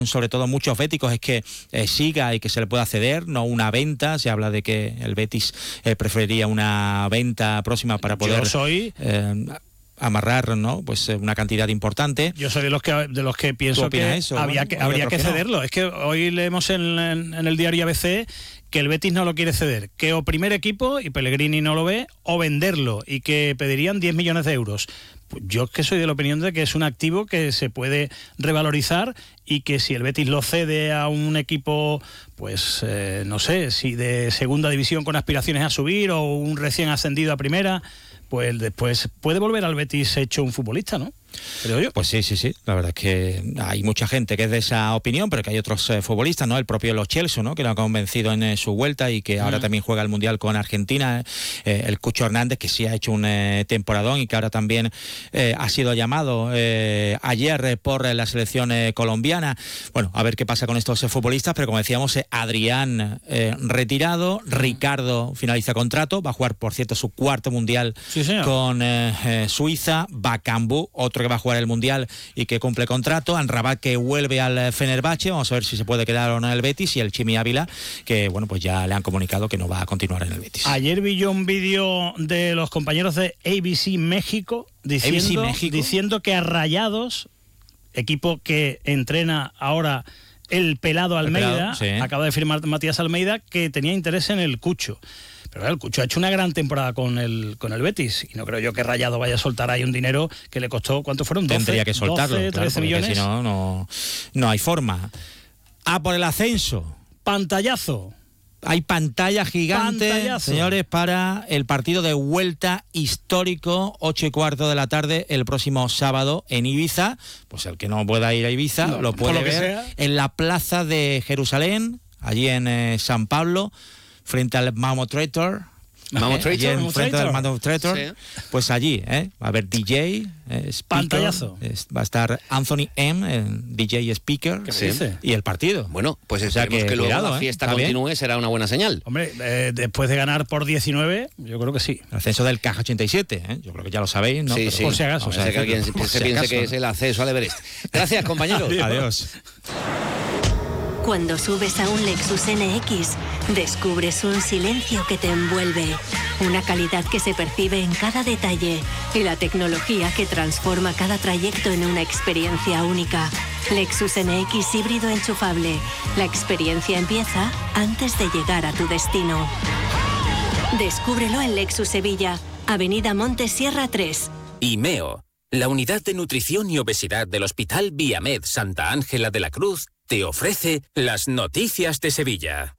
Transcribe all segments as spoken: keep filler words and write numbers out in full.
sobre todo muchos béticos, es que eh, siga y que se le pueda ceder, no una venta. Se habla de que el Betis eh, preferiría una venta próxima para poder Yo soy... Eh, amarrar, ¿no? Pues eh, una cantidad importante. Yo soy de los que de los que pienso que eso, había bueno, que habría que, que cederlo. No. Es que hoy leemos en, en, en el diario A B C que el Betis no lo quiere ceder, que o primer equipo, y Pellegrini no lo ve, o venderlo, y que pedirían diez millones de euros. Pues yo es que soy de la opinión de que es un activo que se puede revalorizar y que si el Betis lo cede a un equipo, pues eh, no sé, si de segunda división con aspiraciones a subir o un recién ascendido a primera, pues después puede volver al Betis hecho un futbolista, ¿no? Creo yo. Pues sí, sí, sí. La verdad es que hay mucha gente que es de esa opinión, pero que hay otros eh, futbolistas, ¿no? El propio Lo Celso, ¿no? Que lo ha convencido en eh, su vuelta y que ahora mm. también juega el Mundial con Argentina. Eh, el Cucho Hernández, que sí ha hecho un eh, temporadón y que ahora también eh, ha sido llamado eh, ayer eh, por eh, la selección eh, colombiana. Bueno, a ver qué pasa con estos eh, futbolistas, pero como decíamos, eh, Adrián eh, retirado, mm. Ricardo finaliza contrato, va a jugar, por cierto, su cuarto Mundial sí, con eh, eh, Suiza. Bakambu, otro que va a jugar el Mundial y que cumple contrato. Amrabat, que vuelve al Fenerbahce, vamos a ver si se puede quedar o no en el Betis, y el Chimi Ávila, que bueno, pues ya le han comunicado que no va a continuar en el Betis. Ayer vi yo un vídeo de los compañeros de A B C México diciendo, A B C México. diciendo que a Rayados, equipo que entrena ahora el pelado Almeida, el pelado, sí. acaba de firmar Matías Almeida, que tenía interés en el Cucho. Pero el Cucho ha hecho una gran temporada con el con el Betis y no creo yo que Rayado vaya a soltar ahí un dinero que le costó, ¿cuánto fueron? doce, Tendría que soltarlo, doce, claro, trece millones. Si no, no, no hay forma. A por el ascenso. Pantallazo. Hay pantalla gigante, Pantallazo. señores, para el partido de vuelta histórico, ocho y cuarto de la tarde, el próximo sábado en Ibiza. Pues el que no pueda ir a Ibiza no, lo puede lo ver sea. en la plaza de Jerusalén, allí en eh, San Pablo, frente al Mammoth Traitor. Mammoth Traitor, Mammoth Traitor. Frente al Mammoth Traitor. Sí. Pues allí, ¿eh? Va a haber D J, eh, speaker, pantallazo. Es, va a estar Anthony M, el D J speaker. ¿Qué sí. dice? Y el partido. Bueno, pues o sea esperemos que, que luego cuidado, la fiesta ¿eh? continúe, bien. Será una buena señal. Hombre, eh, después de ganar por diecinueve, yo creo que sí. El ascenso del Caja ochenta y siete, ¿eh? Yo creo que ya lo sabéis, ¿no? Sí, Pero, sí. Por si acaso. O sea, que alguien se piense acaso, que ¿no? es el acceso al Everest. Gracias, compañeros. Adiós. Adiós. Cuando subes a un Lexus N X, descubres un silencio que te envuelve, una calidad que se percibe en cada detalle y la tecnología que transforma cada trayecto en una experiencia única. Lexus N X híbrido enchufable. La experiencia empieza antes de llegar a tu destino. Descúbrelo en Lexus Sevilla, Avenida Montes Sierra tres. IMEO, la unidad de nutrición y obesidad del Hospital Viamed Santa Ángela de la Cruz, te ofrece las noticias de Sevilla.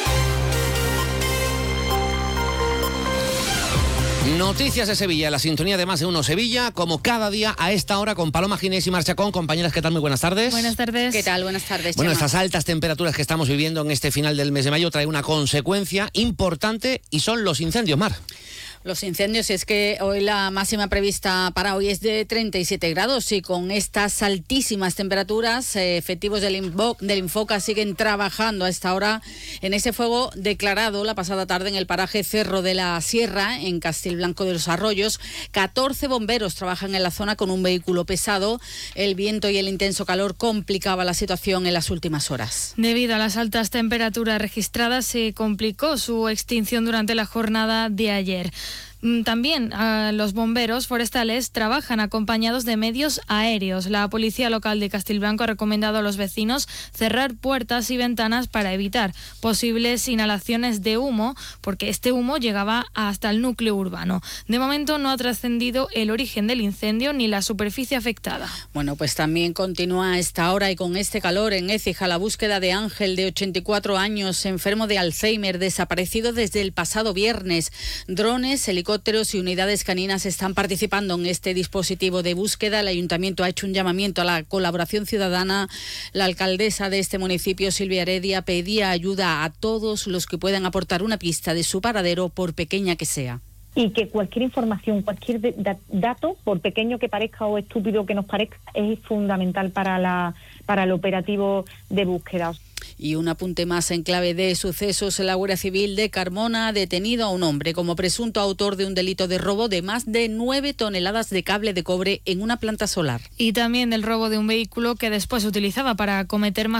Noticias de Sevilla, la sintonía de Más de Uno Sevilla, como cada día a esta hora con Paloma Ginés y Mar Chacón. Compañeras, ¿qué tal? Muy buenas tardes. Buenas tardes. ¿Qué tal? Buenas tardes, Bueno, Chema. estas altas temperaturas que estamos viviendo en este final del mes de mayo traen una consecuencia importante y son los incendios, Mar. Los incendios, es que hoy la máxima prevista para hoy es de treinta y siete grados y con estas altísimas temperaturas, eh, efectivos del, Invo, del Infoca siguen trabajando a esta hora en ese fuego declarado la pasada tarde en el paraje Cerro de la Sierra, en Castilblanco de los Arroyos. catorce bomberos trabajan en la zona con un vehículo pesado. El viento y el intenso calor complicaba la situación en las últimas horas. Debido a las altas temperaturas registradas, se complicó su extinción durante la jornada de ayer. También uh, los bomberos forestales trabajan acompañados de medios aéreos. La policía local de Castilblanco ha recomendado a los vecinos cerrar puertas y ventanas para evitar posibles inhalaciones de humo, porque este humo llegaba hasta el núcleo urbano. De momento no ha trascendido el origen del incendio ni la superficie afectada. Bueno, pues también continúa a esta hora y con este calor en Écija la búsqueda de Ángel, de ochenta y cuatro años, enfermo de Alzheimer, desaparecido desde el pasado viernes. Drones, helicópteros y unidades caninas están participando en este dispositivo de búsqueda. El ayuntamiento ha hecho un llamamiento a la colaboración ciudadana. La alcaldesa de este municipio, Silvia Heredia, pedía ayuda a todos los que puedan aportar una pista de su paradero, por pequeña que sea. Y que cualquier información, cualquier dato, por pequeño que parezca o estúpido que nos parezca, es fundamental para la para el operativo de búsqueda. Y un apunte más en clave de sucesos. La Guardia Civil de Carmona ha detenido a un hombre como presunto autor de un delito de robo de más de nueve toneladas de cable de cobre en una planta solar. Y también del robo de un vehículo que después utilizaba para cometer más